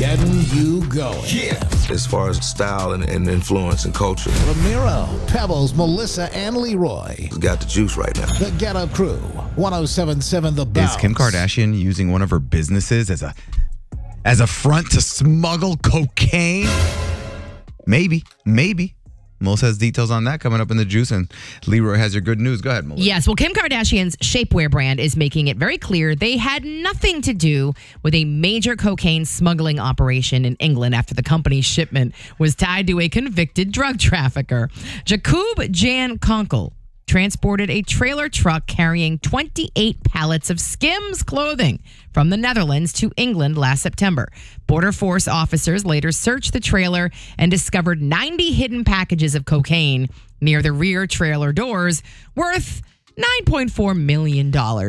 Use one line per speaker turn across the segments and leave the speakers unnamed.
getting you going.
Yeah. As far as style and influence and culture.
Ramiro, Pebbles, Melissa, and Leroy.
He's got the juice right now.
The Get Up Crew, 107.7 The Bounce.
Is Kim Kardashian using one of her businesses as a front to smuggle cocaine? Maybe. Melissa has details on that coming up in the juice, and Leroy has your good news. Go ahead, Melissa.
Yes, well, Kim Kardashian's shapewear brand is making it very clear they had nothing to do with a major cocaine smuggling operation in England after the company's shipment was tied to a convicted drug trafficker. Jakub Jan Konkel transported a trailer truck carrying 28 pallets of Skims clothing from the Netherlands to England last September. Border Force officers later searched the trailer and discovered 90 hidden packages of cocaine near the rear trailer doors, worth $9.4 million.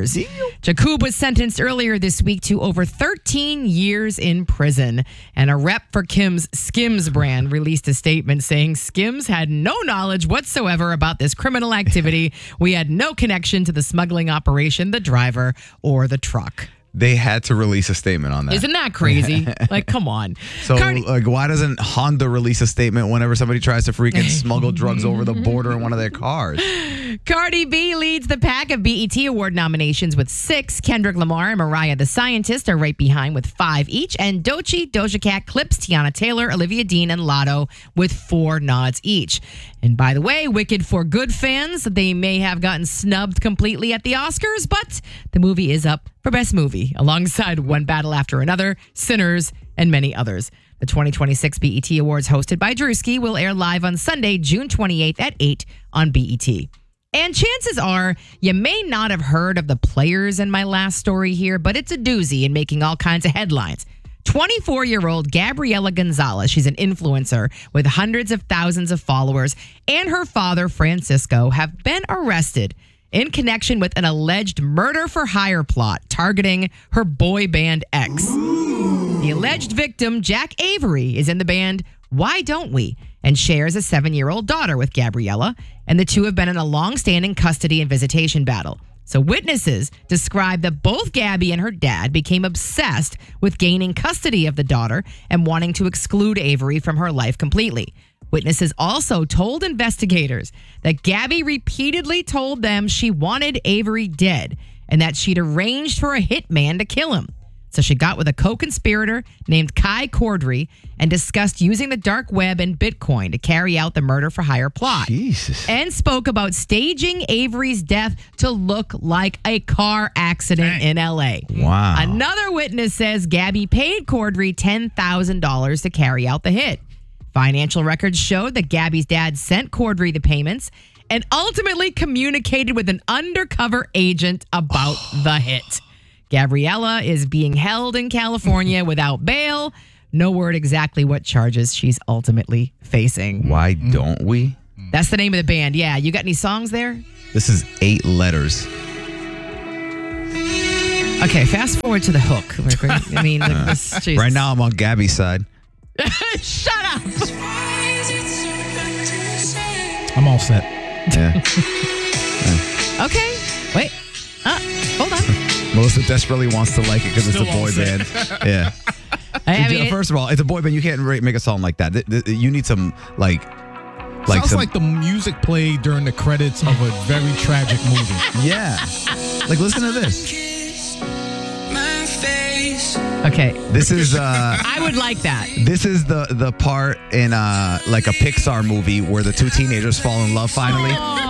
Jakub was sentenced earlier this week to over 13 years in prison. And a rep for Kim's Skims brand released a statement saying Skims had no knowledge whatsoever about this criminal activity. We had no connection to the smuggling operation, the driver, or the truck.
They had to release a statement on that.
Isn't that crazy? Like, come on.
So, why doesn't Honda release a statement whenever somebody tries to freaking smuggle drugs over the border in one of their cars?
Cardi B leads the pack of BET Award nominations with 6. Kendrick Lamar and Mariah the Scientist are right behind with 5 each. And Doja Cat, Clips, Tiana Taylor, Olivia Dean, and Lotto with 4 nods each. And by the way, Wicked for Good fans, they may have gotten snubbed completely at the Oscars, but the movie is up for Best Movie, alongside One Battle After Another, Sinners, and many others. The 2026 BET Awards, hosted by Drewski, will air live on Sunday, June 28th at 8 on BET. And chances are you may not have heard of the players in my last story here, but it's a doozy and making all kinds of headlines. 24-year-old Gabriela Gonzalez, she's an influencer with hundreds of thousands of followers, and her father, Francisco, have been arrested in connection with an alleged murder-for-hire plot targeting her boy band ex. The alleged victim, Jack Avery, is in the band Why Don't We? And shares a 7-year-old daughter with Gabriela, and the two have been in a long-standing custody and visitation battle. So witnesses describe that both Gabby and her dad became obsessed with gaining custody of the daughter and wanting to exclude Avery from her life completely. Witnesses also told investigators that Gabby repeatedly told them she wanted Avery dead and that she'd arranged for a hitman to kill him. So she got with a co-conspirator named Kai Cordry and discussed using the dark web and Bitcoin to carry out the murder-for-hire plot.
Jesus.
And spoke about staging Avery's death to look like a car accident in L.A.
Wow.
Another witness says Gabby paid Cordry $10,000 to carry out the hit. Financial records showed that Gabby's dad sent Cordry the payments and ultimately communicated with an undercover agent about the hit. Gabriella is being held in California without bail. No word exactly what charges she's ultimately facing.
Why don't we?
That's the name of the band. Yeah. You got any songs there?
This is 8 letters.
Okay, fast forward to the hook. I mean, like this, Jesus.
Right now I'm on Gabby's side.
Shut up.
I'm all set.
Yeah.
Okay. Wait. Hold on.
Melissa desperately wants to like it because it's a boy band. Yeah.
I mean,
First of all, it's a boy band. You can't make a song like that. You need some
Sounds like the music played during the credits of a very tragic movie.
Yeah. Like, listen to this.
okay.
This is
I would like that.
this is the part in like a Pixar movie where the 2 teenagers fall in love finally.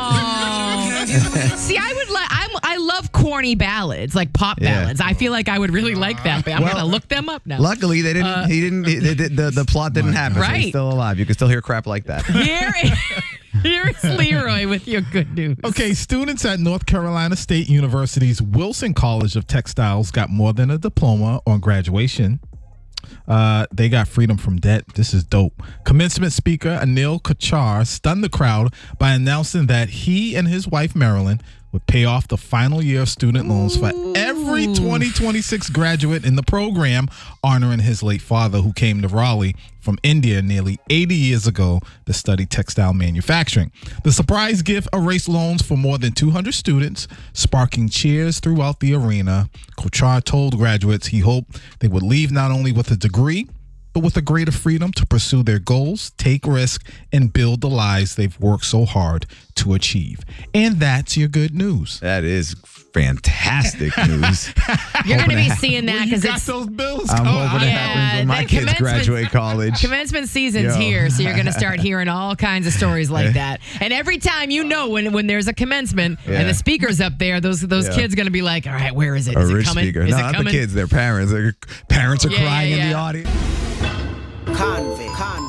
See, I love corny ballads, like pop ballads. I feel like I would really like that, but I'm going to look them up now.
Luckily, they didn't. The plot didn't happen. So he's still alive. You can still hear crap like that.
Here's Leroy with your good news.
Okay, students at North Carolina State University's Wilson College of Textiles got more than a diploma on graduation. They got freedom from debt. This is dope. Commencement speaker Anil Kachar stunned the crowd by announcing that he and his wife Marilyn would pay off the final year of student loans for every 2026 graduate in the program, honoring his late father who came to Raleigh from India nearly 80 years ago to study textile manufacturing. The surprise gift erased loans for more than 200 students, sparking cheers throughout the arena. Kochar told graduates he hoped they would leave not only with a degree, but with a greater freedom to pursue their goals, take risks, and build the lives they've worked so hard to achieve. And that's your good news.
That is fantastic news.
You're going to be seeing that because
got
it's
those bills.
I'm hoping it
Yeah,
happens when my
the
kids
commencement-
graduate college.
commencement season's
Yo.
here, so you're going to start hearing all kinds of stories like that. And every time when there's a commencement
Yeah.
and the speaker's up there, those kids going to be like, all right, where is it?
A
Is it
rich
coming?
speaker.
Is
No,
it
not the
coming?
kids. Their parents. Their parents are
Yeah,
crying in the
yeah.
audience.
Convict.